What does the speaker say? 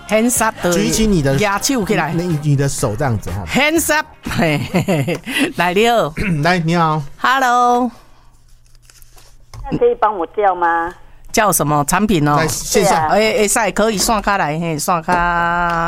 hands up 的， 举起你的牙手起来， 你的手这样子哈。 hands up， 嘿嘿嘿，来了， 来，你好 ，Hello， 那可以帮我叫吗？ 叫什么产品哦？ 来线上， 会使可以线卡来，嘿，线卡。